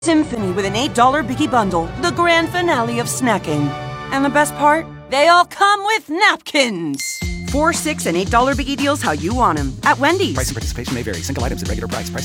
Symphony with an $8 Biggie Bundle, the grand finale of snacking. And the best part? They all come with napkins. 4, $6, and $8 Biggie deals how you want them. At Wendy's. Price and participation may vary. Single items at regular price.